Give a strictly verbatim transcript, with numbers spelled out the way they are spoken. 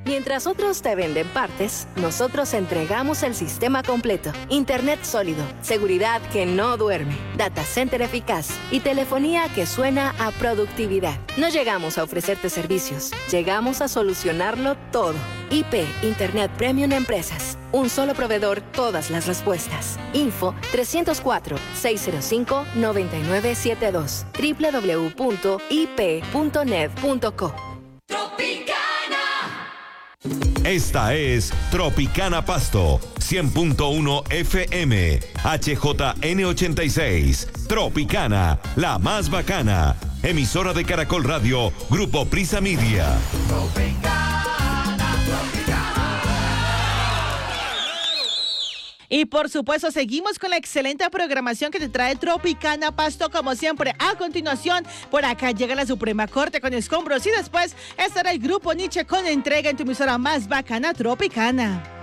Mientras otros te venden partes, nosotros entregamos el sistema completo. Internet sólido, seguridad que no duerme, data center eficaz y telefonía que suena a productividad. No llegamos a ofrecerte servicios, llegamos a solucionarlo todo. I P Internet Premium Empresas. Un solo proveedor, todas las respuestas. Info tres cero cuatro, seis cero cinco, nueve nueve siete dos. doble u doble u doble u punto i p punto net punto co. Esta es Tropicana Pasto, cien punto uno F M, H J N ochenta y seis. Tropicana, la más bacana. Emisora de Caracol Radio, Grupo Prisa Media. Y por supuesto, seguimos con la excelente programación que te trae Tropicana Pasto, como siempre. A continuación, por acá llega la Suprema Corte con escombros y después estará el Grupo Nietzsche con entrega en tu emisora más bacana, Tropicana.